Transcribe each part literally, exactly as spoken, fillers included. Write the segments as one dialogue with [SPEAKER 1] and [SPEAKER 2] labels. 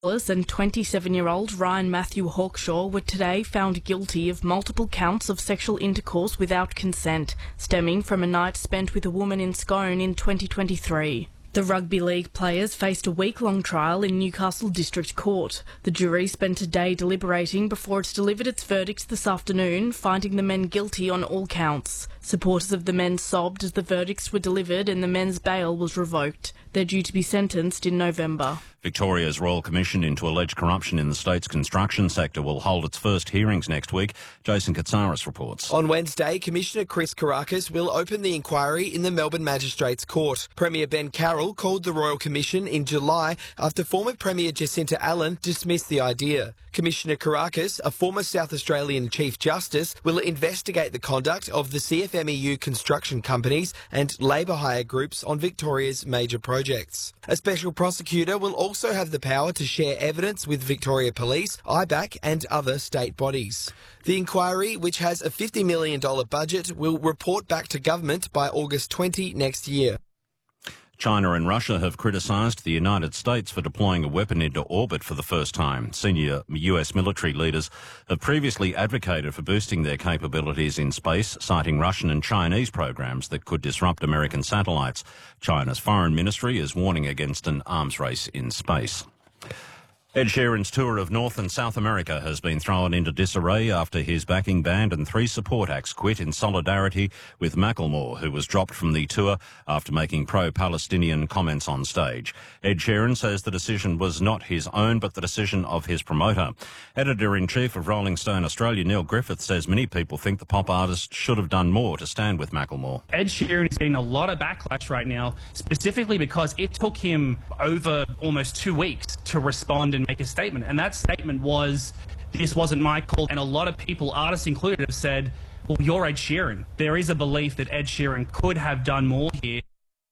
[SPEAKER 1] and twenty-seven-year-old Ryan Matthew Hawkshaw were today found guilty of multiple counts of sexual intercourse without consent, stemming from a night spent with a woman in Scone in twenty twenty-three. The rugby league players faced a week-long trial in Newcastle District Court. The jury spent a day deliberating before it delivered its verdict this afternoon, finding the men guilty on all counts. Supporters of the men sobbed as the verdicts were delivered and the men's bail was revoked. They're due to be sentenced in November.
[SPEAKER 2] Victoria's Royal Commission into alleged corruption in the state's construction sector will hold its first hearings next week. Jason Katsaris reports.
[SPEAKER 3] On Wednesday, Commissioner Chris Kourakis will open the inquiry in the Melbourne Magistrates Court. Premier Ben Carroll called the Royal Commission in July after former Premier Jacinta Allen dismissed the idea. Commissioner Kourakis, a former South Australian Chief Justice, will investigate the conduct of the C F M E U construction companies and labour hire groups on Victoria's major projects. A special prosecutor will also have the power to share evidence with Victoria Police, I B A C and other state bodies. The inquiry, which has a fifty million dollars budget, will report back to government by August twentieth next year.
[SPEAKER 2] China and Russia have criticised the United States for deploying a weapon into orbit for the first time. Senior U S military leaders have previously advocated for boosting their capabilities in space, citing Russian and Chinese programs that could disrupt American satellites. China's foreign ministry is warning against an arms race in space. Ed Sheeran's tour of North and South America has been thrown into disarray after his backing band and three support acts quit in solidarity with Macklemore, who was dropped from the tour after making pro-Palestinian comments on stage. Ed Sheeran says the decision was not his own, but the decision of his promoter. Editor-in-Chief of Rolling Stone Australia, Neil Griffith, says many people think the pop artist should have done more to stand with Macklemore.
[SPEAKER 4] Ed Sheeran is getting a lot of backlash right now, specifically because it took him over almost two weeks to respond and make a statement, and that statement was, this wasn't my call. And a lot of people, artists included, have said, well, you're Ed Sheeran. There is a belief that Ed Sheeran could have done more here.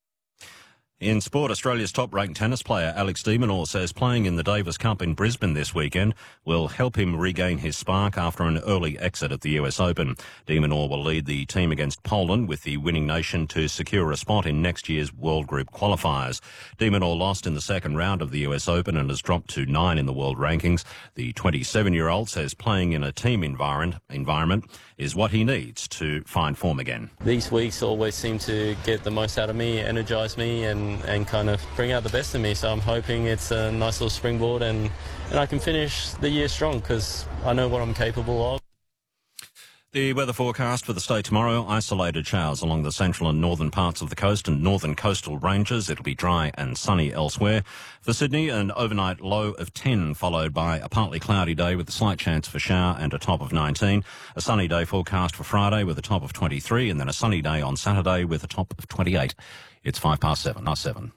[SPEAKER 2] In sport, Australia's top-ranked tennis player Alex de Minaur says playing in the Davis Cup in Brisbane this weekend will help him regain his spark after an early exit at the U S Open. De Minaur will lead the team against Poland, with the winning nation to secure a spot in next year's World Group qualifiers. De Minaur lost in the second round of the U S Open and has dropped to nine in the world rankings. The twenty-seven-year-old says playing in a team environment, environment is what he needs to find form again.
[SPEAKER 5] These weeks always seem to get the most out of me, energise me and and kind of bring out the best in me. So I'm hoping it's a nice little springboard and, and I can finish the year strong because I know what I'm capable of.
[SPEAKER 2] The weather forecast for the state tomorrow: isolated showers along the central and northern parts of the coast and northern coastal ranges. It'll be dry and sunny elsewhere. For Sydney, an overnight low of ten, followed by a partly cloudy day with a slight chance for shower and a top of nineteen. A sunny day forecast for Friday with a top of twenty-three, and then a sunny day on Saturday with a top of twenty-eight. It's five past seven, not seven.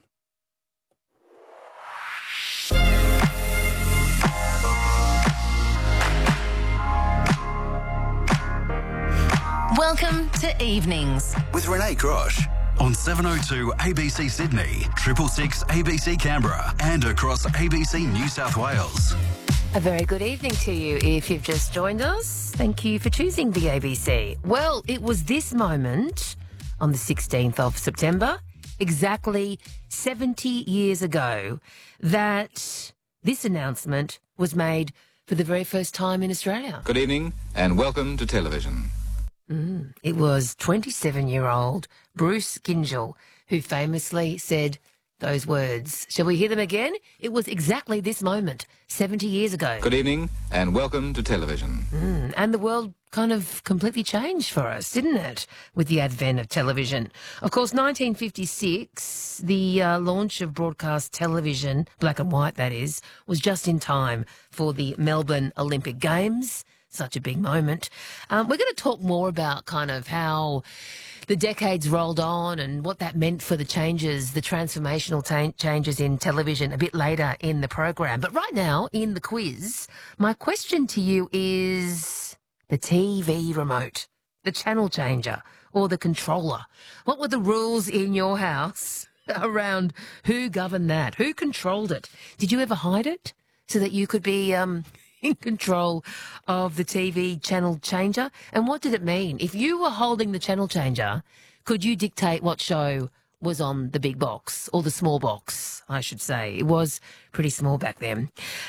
[SPEAKER 6] Welcome to Evenings
[SPEAKER 7] with Renee Grosh on seven oh two A B C Sydney, triple six A B C Canberra and across A B C New South Wales.
[SPEAKER 6] A very good evening to you if you've just joined us. Thank you for choosing the A B C. Well, it was this moment on the sixteenth of September, exactly seventy years ago, that this announcement was made for the very first time in Australia.
[SPEAKER 8] Good evening and welcome to television.
[SPEAKER 6] Mm, it was twenty-seven-year-old Bruce Gyngell who famously said those words. Shall we hear them again? It was exactly this moment, seventy years ago.
[SPEAKER 8] Good evening and welcome to television.
[SPEAKER 6] Mm, and the world kind of completely changed for us, didn't it, with the advent of television? Of course, nineteen fifty-six, the uh, launch of broadcast television, black and white that is, was just in time for the Melbourne Olympic Games. Such a big moment. Um, we're going to talk more about kind of how the decades rolled on and what that meant for the changes, the transformational ta- changes in television a bit later in the program. But right now, in the quiz, my question to you is the T V remote, the channel changer, or the controller. What were the rules in your house around who governed that? Who controlled it? Did you ever hide it so that you could be um, in control of the T V channel changer? And what did it mean? If you were holding the channel changer, could you dictate what show was on the big box, or the small box, I should say? It was pretty small back then.